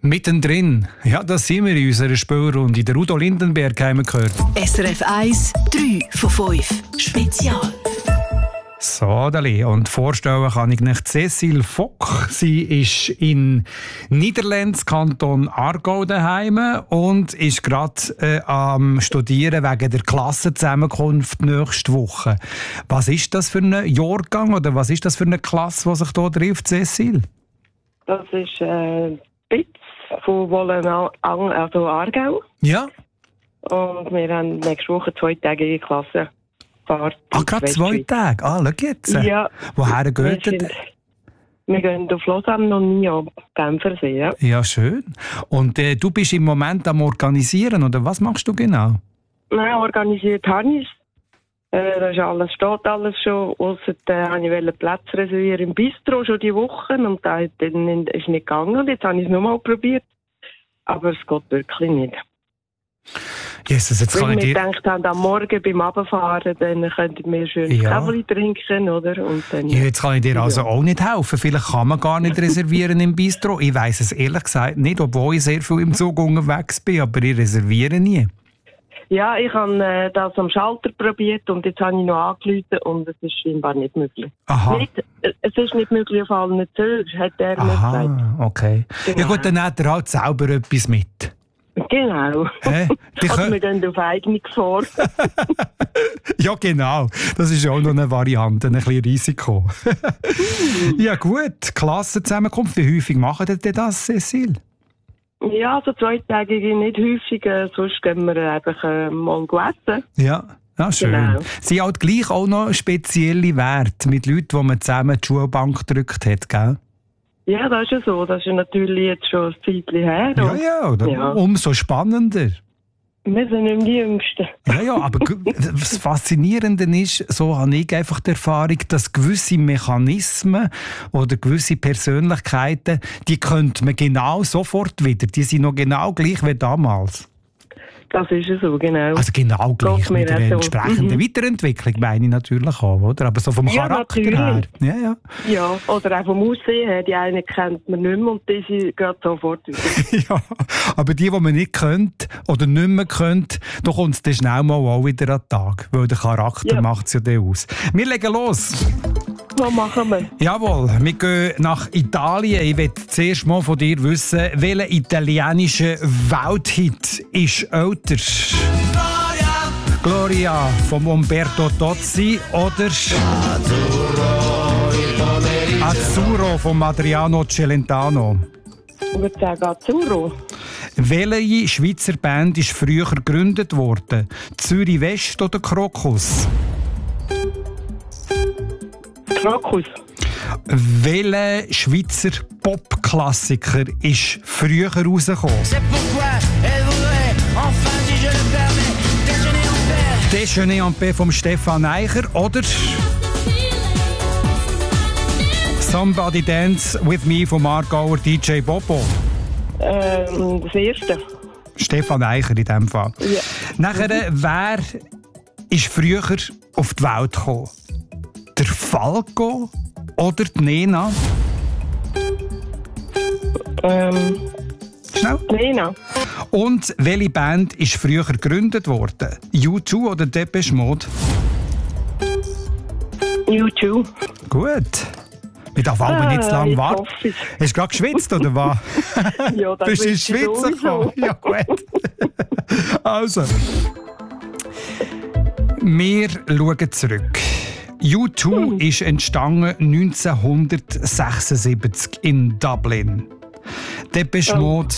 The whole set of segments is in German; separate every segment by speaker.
Speaker 1: Mittendrin, ja, das sind wir in unserer Spielrunde. Der Udo Lindenberg haben wir gehört.
Speaker 2: SRF 1, 3 von 5. Spezial.
Speaker 1: So, Dali. Und vorstellen kann ich nicht Cécile Fock. Sie ist in Niederlands Kanton Aargau daheim und ist gerade am Studieren wegen der Klassenzusammenkunft nächste Woche. Was ist das für ein Jahrgang oder was ist das für eine Klasse, die sich hier trifft, Cécile?
Speaker 3: Das ist BITS von Wollenang, also Aargau.
Speaker 1: Ja.
Speaker 3: Und wir haben nächste Woche 2-tägige Klasse.
Speaker 1: Gerade 2 Tage? Schau jetzt.
Speaker 3: Ja.
Speaker 1: Woher geht ihr?
Speaker 3: Wir gehen auf Lausanne und Nyon, Genfersee. Ja.
Speaker 1: Ja, schön. Und du bist im Moment am Organisieren, oder was machst du genau?
Speaker 3: Nein, organisiert habe ich es. Steht alles schon. Ausser habe ich Plätze reservieren im Bistro schon die Woche und dann ist nicht gegangen. Jetzt habe ich es nochmal probiert. Aber es geht wirklich nicht.
Speaker 1: Jesus, jetzt kann ich dir...
Speaker 3: gedacht haben, am Morgen beim Abfahren, dann könnten wir schön Käferli trinken, oder? Und dann,
Speaker 1: ja, jetzt kann ich dir also auch nicht helfen. Vielleicht kann man gar nicht reservieren im Bistro. Ich weiss es ehrlich gesagt nicht, obwohl ich sehr viel im Zug unterwegs bin, aber ich reserviere nie. Ja,
Speaker 3: ich habe das am Schalter probiert und jetzt habe ich noch angerufen und es ist scheinbar nicht möglich.
Speaker 1: Aha.
Speaker 3: Es ist nicht möglich auf allen Zügen, hat er mir gesagt.
Speaker 1: Okay. Genau. Ja gut, dann hat er halt selber etwas mit.
Speaker 3: Genau. Also wir gehen auf eigene Gefahr.
Speaker 1: Ja, genau. Das ist auch noch eine Variante, ein bisschen Risiko. Ja gut, Klassenzusammenkunft. Wie häufig machen ihr das, Cécile?
Speaker 3: Ja, so 2-tägige nicht häufig. Sonst gehen wir einfach mal essen.
Speaker 1: Ja. Ja, schön. Genau. Sie hat gleich auch noch spezielle Werte mit Leuten, die man zusammen die Schulbank gedrückt hat, gell?
Speaker 3: Ja, das ist ja so. Das ist natürlich jetzt schon ein Zeitchen her.
Speaker 1: Ja, umso spannender.
Speaker 3: Wir sind nicht die Jüngsten.
Speaker 1: Ja, aber das Faszinierende ist, so habe ich einfach die Erfahrung, dass gewisse Mechanismen oder gewisse Persönlichkeiten, die könnte man genau sofort wieder. Die sind noch genau gleich wie damals.
Speaker 3: Das ist ja so, genau.
Speaker 1: Also genau gleich mit der entsprechenden Weiterentwicklung, meine ich natürlich auch, oder? Aber so vom Charakter her.
Speaker 3: Ja, oder auch vom Aussehen her. Die einen kennt man nicht mehr und die sind gerade sofort wieder.
Speaker 1: Ja, aber die man nicht kennt oder nicht mehr kennt, da kommt es dann schnell mal auch wieder an den Tag. Weil der Charakter macht es ja dann aus. Wir legen los.
Speaker 3: Was machen wir?
Speaker 1: Jawohl, wir gehen nach Italien. Ich will zuerst mal von dir wissen, welcher italienische Welthit ist älter? Gloria von Umberto Tozzi oder Azzurro von Adriano Celentano?
Speaker 3: Ich würde sagen Azzurro.
Speaker 1: Welche Schweizer Band ist früher gegründet worden? Zürich West oder Krokus?
Speaker 3: Krokus.
Speaker 1: Welcher Schweizer Popklassiker ist früher rausgekommen? Déjeuner en paix vom Stefan Eicher oder Somebody Dance With Me vom Aargauer DJ Bobo?
Speaker 3: Das erste.
Speaker 1: Stefan Eicher in diesem Fall. Ja. Nachher, wer ist früher auf die Welt gekommen? Der Falco oder die Nena? Schnell.
Speaker 3: Nena.
Speaker 1: Und welche Band ist früher gegründet worden? U2 oder Depeche Mode?
Speaker 3: U2.
Speaker 1: Gut. Wir dürfen aber nicht zu lange warten. Hast du gerade geschwitzt, oder was?
Speaker 3: Ja, das
Speaker 1: bist du ins Schwitzen gekommen? Ja, gut. Also. Wir schauen zurück. U2 ist entstanden 1976 in Dublin. Depeche Mode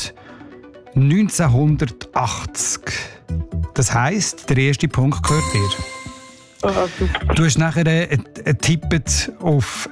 Speaker 1: 1980. Das heisst, der erste Punkt gehört dir. Du hast nachher getippt auf...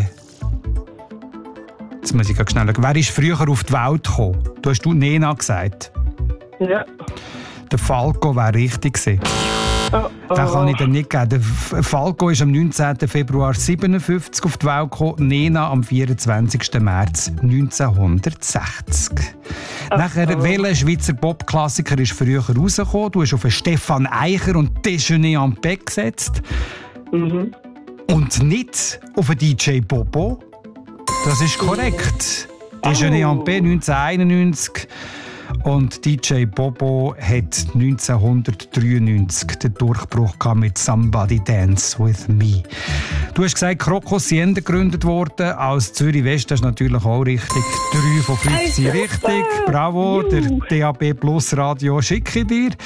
Speaker 1: jetzt muss ich schnell schauen. Wer ist früher auf die Welt gekommen? Du hast Nena gesagt.
Speaker 3: Ja.
Speaker 1: Der Falco wäre richtig gewesen. Den kann ich dir nicht geben. Der Falco ist am 19. Februar 1957 auf die Welt gekommen, Nena am 24. März 1960. Nachher, welcher Schweizer Popklassiker ist früher rausgekommen? Du hast auf Stefan Eicher und Déjeuner en paix gesetzt.
Speaker 3: Mhm.
Speaker 1: Und nicht auf DJ Bobo. Das ist korrekt. Déjeuner en paix 1991. Und DJ Bobo hat 1993 den Durchbruch gehabt mit Somebody Dance With Me. Du hast gesagt, Crocos sind gegründet worden als Zürich West. Das ist natürlich auch richtig. 3 von 5 sind richtig. Bravo, der DAB Plus Radio schicke ich dir.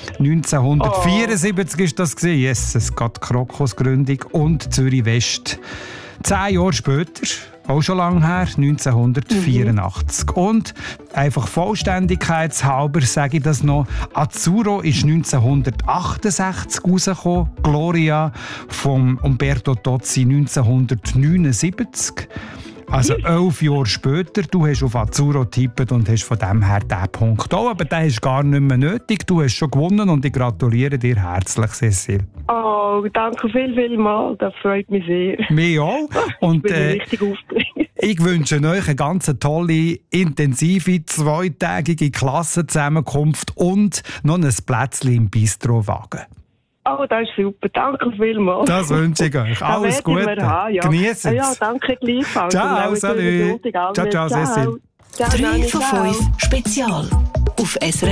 Speaker 1: 1974 ist das gewesen. Yes, es geht Crocos Gründung und Zürich West. 10 Jahre später, auch schon lange her, 1984. Und einfach vollständigkeitshalber sage ich das noch, Azzurro ist 1968 rausgekommen, Gloria von Umberto Tozzi 1979. Also 11 Jahre später, du hast auf Azzurro getippt und hast von dem her diesen Punkt auch, aber der ist gar nicht mehr nötig. Du hast schon gewonnen und ich gratuliere dir herzlich, Cecil.
Speaker 3: Oh, danke vielmals, das freut mich sehr.
Speaker 1: Mich auch. Und,
Speaker 3: ich bin richtig aufgeregt.
Speaker 1: Ich wünsche euch eine ganz tolle, intensive, 2-tägige Klassenzusammenkunft und noch ein Plätzchen im Bistrowagen.
Speaker 3: Oh, das ist super. Danke vielmals.
Speaker 1: Das wünsche ich euch. Alles Gute. Genießt es.
Speaker 3: Ja, danke gleichfalls.
Speaker 1: Ciao, salut. Ciao, Cecil.
Speaker 2: 3 von 5 Spezial auf SRF